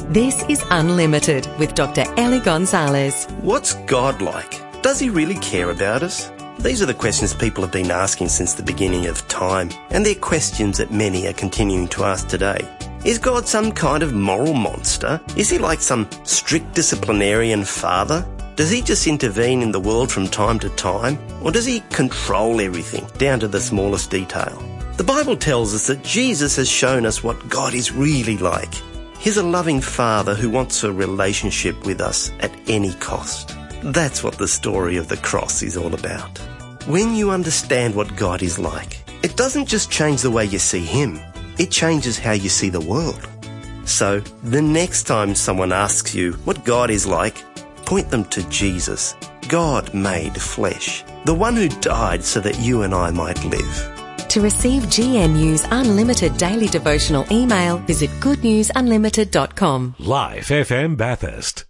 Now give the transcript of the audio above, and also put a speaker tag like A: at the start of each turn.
A: This is Unlimited with Dr. Ellie Gonzalez.
B: What's God like? Does he really care about us? These are the questions people have been asking since the beginning of time, and they're questions that many are continuing to ask today. Is God some kind of moral monster? Is he like some strict disciplinarian father? Does he just intervene in the world from time to time? Or does he control everything, down to the smallest detail? The Bible tells us that Jesus has shown us what God is really like. He's a loving father who wants a relationship with us at any cost. That's what the story of the cross is all about. When you understand what God is like, it doesn't just change the way you see him, it changes how you see the world. So, the next time someone asks you what God is like, point them to Jesus, God made flesh, the one who died so that you and I might live.
A: To receive GNU's Unlimited Daily Devotional email, visit goodnewsunlimited.com.
C: Live FM Bathurst.